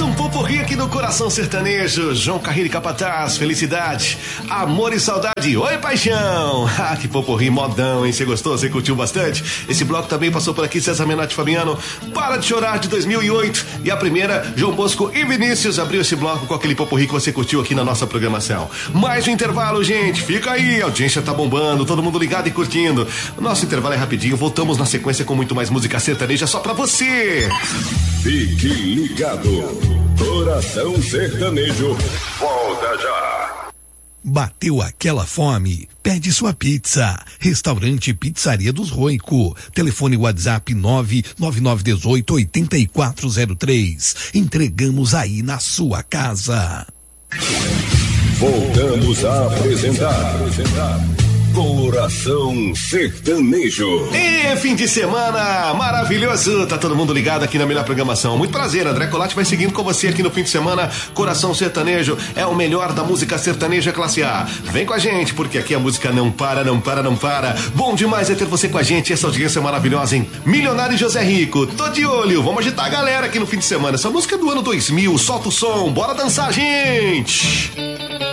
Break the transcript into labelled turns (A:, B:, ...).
A: um popurrí aqui no Coração Sertanejo. João Carreiro e Capataz, felicidade, amor e saudade, oi paixão. Ah, que popurrí modão, hein? Você gostou? Você curtiu bastante? Esse bloco também passou por aqui, César Menotti Fabiano, Para de Chorar, de 2008. E a primeira, João Bosco e Vinícius, abriu esse bloco com aquele popurrí que você curtiu aqui na nossa programação. Mais um intervalo, gente, fica aí, a audiência tá bombando, todo mundo ligado e curtindo. O nosso intervalo é rapidinho, voltamos na sequência com muito mais música sertaneja só pra você.
B: Fique ligado. Coração Sertanejo, volta já.
C: Bateu aquela fome? Pede sua pizza. Restaurante Pizzaria dos Roico. Telefone WhatsApp 99918-8403. Entregamos aí na sua casa.
B: Voltamos a apresentar Coração Sertanejo.
A: E fim de semana maravilhoso, tá todo mundo ligado aqui na melhor programação. Muito prazer, André Colatti vai seguindo com você aqui no fim de semana. Coração Sertanejo é o melhor da música sertaneja classe A. Vem com a gente, porque aqui a música não para, não para, não para. Bom demais é ter você com a gente, essa audiência maravilhosa, hein? Milionário José Rico, tô de olho, vamos agitar a galera aqui no fim de semana. Essa música é do ano 2000, solta o som, bora dançar, gente!